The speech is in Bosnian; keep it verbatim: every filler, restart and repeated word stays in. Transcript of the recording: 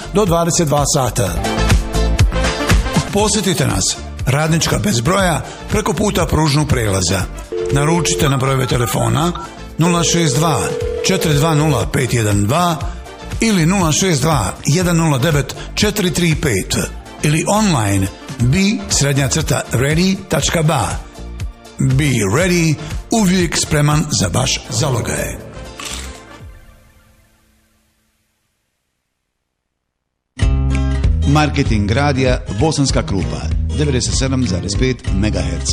do dvadeset dva sata. Posjetite nas, Radnička bez broja, preko puta pružnog prelaza. Naručite na brojeve telefona nula šest dva četiri dva nula pet jedan dva ili nula šest dva jedan nula devet četiri tri pet ili online bi srednja crta ready tačka ba. Be ready, uvijek spreman za vaš zalogaj. Marketing radija Bosanska Krupa devedeset sedam zarez pet megaherca.